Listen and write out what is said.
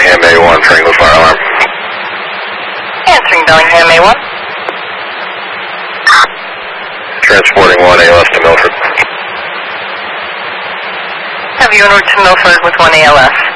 Bellingham A1 for English fire alarm. Answering Bellingham A1. Transporting 1 ALS to Milford. Have you en route to Milford with 1 ALS.